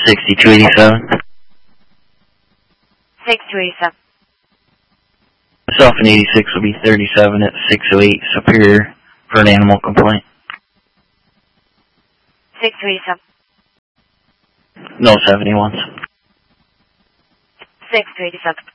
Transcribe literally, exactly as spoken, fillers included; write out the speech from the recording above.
sixty-two eighty-seven. sixty-two eighty-seven. Myself in eighty-six will be thirty-seven at six oh eight Superior for an animal complaint. sixty-two eighty-seven. No seventy-ones. sixty-two eighty-seven.